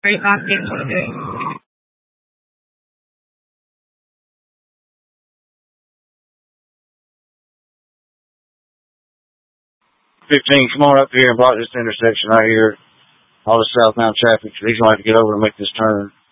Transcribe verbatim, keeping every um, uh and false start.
Straight back into what I'm doing. fifteen, come on up here and block this intersection right here. All the southbound traffic. He's going to have to get over and make this turn.